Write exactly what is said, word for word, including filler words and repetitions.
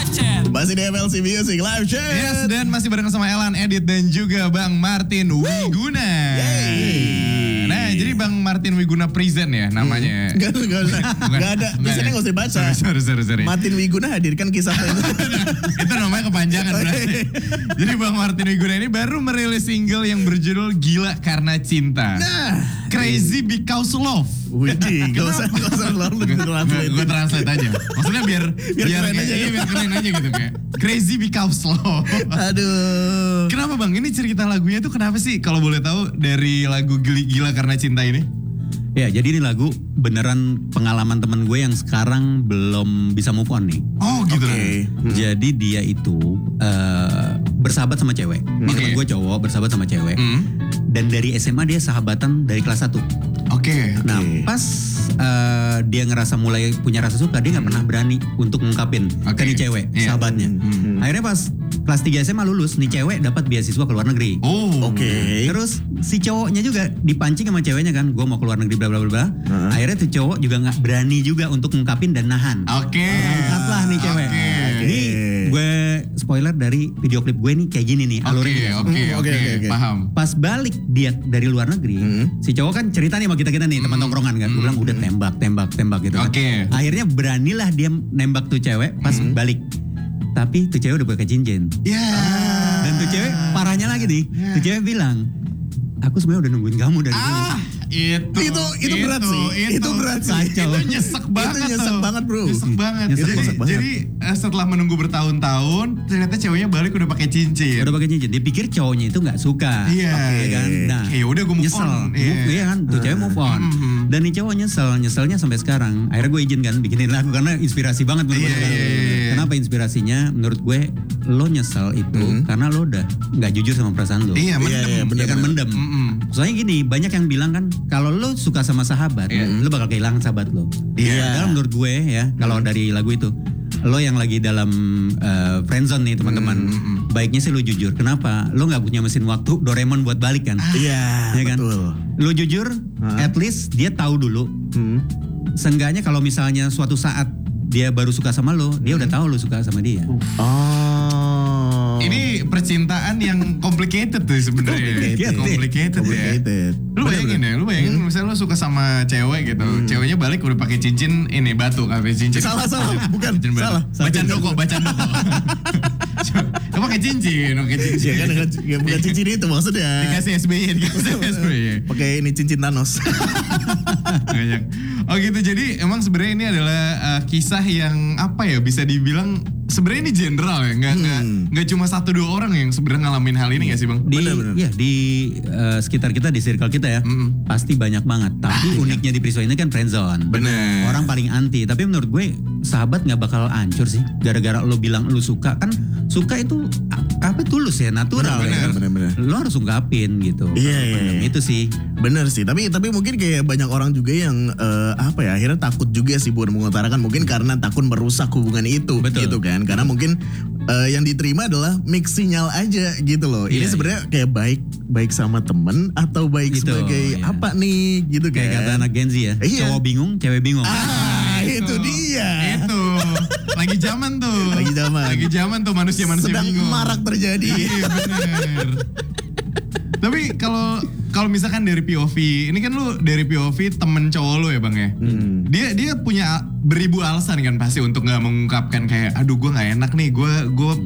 Live Chat. Masih di M L C Music Live Chat. Yes, dan masih bareng sama Elan, Edit, dan juga Bang Martin Wiguna. Yeay. Nah, jadi Bang Martin Wiguna present ya namanya. Gak, gak, gak, Bukan. gak ada, Bukan biasanya ya? gak usah dibaca. Sorry, sorry, sorry, sorry. Martin Wiguna hadirkan kisah itu. Itu namanya kepanjangan berarti. Jadi Bang Martin Wiguna ini baru merilis single yang berjudul Gila Karena Cinta. Nah, Crazy Because Love. Widih, gak usah, gak usah lalu translate. Gue translate aja. Maksudnya biar Biar keren kayak- aja. iya, biar keren aja gitu kayak. Crazy Because Love. Aduh. Kenapa Bang? Ini cerita lagunya tuh kenapa sih? Kalau boleh tahu dari lagu Gili- Gila Karena Cinta ini? Ya, jadi ini lagu beneran pengalaman temen gue yang sekarang belum bisa move on nih. Oh gitu. Oke. Jadi dia itu eh, bersahabat sama cewek. Ini Oke. temen gue cowok bersahabat sama cewek. Hmm. Dan dari S M A dia sahabatan dari kelas satu. Oke. Nah, Oke. pas eh, dia ngerasa mulai punya rasa suka, dia nggak pernah berani untuk ngungkapin Oke. ke nih cewek, Iya. sahabatnya. Hmm. Akhirnya pas kelas tiga S M A lulus, nih cewek dapat beasiswa ke luar negeri. Oh. Oke. Terus si cowoknya juga dipancing sama ceweknya kan, gue mau keluar negeri bla bla bla bla. Heeh. Akhirnya tuh cowok juga nggak berani juga untuk ngungkapin dan nahan. Oke. Angkatlah nih cewek. Oke. Ini gue spoiler dari video klip gue nih kayak gini nih Oke, alurnya. oke, Hmm, oke, oke, oke, oke. paham. Pas balik dia dari luar negeri, Hmm. si cowok kan cerita nih sama kita kita nih teman tongkrongan kan, gue bilang udah tembak tembak tembak gitu. kan. Oke. Akhirnya beranilah dia nembak tuh cewek pas balik. Tapi tuh cewek udah pakai cincin. Ya. Dan tuh cewek parahnya lagi nih, Ya. tuh cewek bilang, aku sebenarnya udah nungguin kamu dari dulu. Ah, itu. Itu itu berat sih. Itu berat sih. Kacau. Itu nyesek banget. Itu nyesek tuh. banget, bro. Nyesek banget. Nyesek jadi, nyesek banget. jadi eh, setelah menunggu bertahun-tahun, ternyata ceweknya balik udah pakai cincin. Udah pakai cincin. Dia pikir cowoknya itu nggak suka. Iya. Ya kan? Nah, Kayak udah gue move nyesel. on. Move, iya kan? Tuh cewek move on. Mhm. Dan nih cowok nyesel, nyeselnya sampai sekarang. Akhirnya gue izin kan bikinin lagu karena inspirasi banget menurut Iya, gue. iya, iya. Kenapa inspirasinya? Menurut gue lo nyesel itu Mhm. karena lo udah nggak jujur sama perasaan lo. Iya, Iya, mendem. iya, bener, Ya kan bener. mendem. Mm-mm. Soalnya gini, banyak yang bilang kan kalau lo suka sama sahabat, Iya. lo bakal kehilangan sahabat lo. Iya. Padahal menurut gue ya, kalau dari lagu itu, lo yang lagi dalam uh, friendzone nih teman-teman, Mm-mm. baiknya sih lo jujur. Kenapa? Lo nggak punya mesin waktu Doraemon buat balik kan? Iya, Ya kan? betul. Lo jujur, Hah? at least dia tahu dulu. Hmm. Seenggaknya kalau misalnya suatu saat dia baru suka sama lo, dia udah tahu lo suka sama dia. Oh. Ini percintaan yang complicated tuh sebenarnya. Complicated. Complicated, ya. Complicated. Lu bayangin ya, lu bayangin misalnya lu suka sama cewek gitu, ceweknya balik udah pakai cincin ini batu, pakai cincin. Salah, salah. Bukan. Cincin batu. Salah. Bacaan doko, bacaan doko. Lu pakai cincin, pakai cincin. Ya kan dengan ya, bukan cincin itu maksudnya. Dikasih S B Y, dikasih S B Y. Pakai ini cincin Thanos. Banyak. Oh gitu, jadi emang sebenarnya ini adalah uh, kisah yang apa ya, bisa dibilang sebenarnya ini general ya, nggak nggak Hmm. nggak cuma satu dua orang yang sebenarnya ngalamin hal ini nggak sih bang? Di, Benar-benar. ya, di uh, sekitar kita, di circle kita ya, Mm-mm. pasti banyak banget. Tapi uniknya di Priswa ini kan friendzone. Bener. Orang paling anti. Tapi menurut gue sahabat nggak bakal hancur sih. Gara-gara lo bilang lo suka, kan suka itu a- apa tulus ya, natural Bener, ya. kan? bener, bener. Lo harus ungkapin gitu. Iya, iya, Pendem. iya. Itu sih. Bener sih, tapi tapi mungkin kayak banyak orang juga yang eh, apa ya akhirnya takut juga sih buat mengutarakan mungkin karena takut merusak hubungan itu, Betul. gitu kan? Karena mungkin eh, yang diterima adalah mix sinyal aja gitu loh. Ini Iya, sebenarnya kayak baik baik sama temen atau baik Gitu, sebagai iya. apa nih gitu kan? Kayak kata anak Gen Z ya. Iya. Cowok bingung, cewek bingung. Ah, itu dia. Itu lagi zaman tuh. Lagi zaman. Lagi zaman tuh manusia-manusia Sedang bingung. marak terjadi. Iya bener. Tapi kalau kalau misalkan dari P O V, ini kan lu dari P O V temen cowok lu ya bang ya. Hmm. Dia dia punya beribu alasan kan pasti untuk nggak mengungkapkan kayak, aduh gue nggak enak nih, gue gue